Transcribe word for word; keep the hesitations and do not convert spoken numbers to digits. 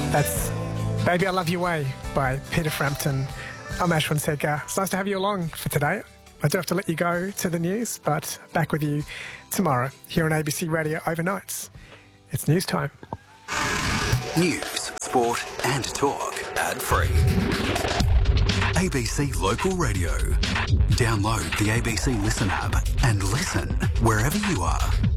That's Baby I Love Your Way by Peter Frampton. I'm Ash Fonseca. It's nice to have you along for today. I do have to let you go to the news, but back with you tomorrow here on A B C Radio Overnights. It's news time. News, sport and talk ad-free. A B C Local Radio. Download the A B C Listen app and listen wherever you are.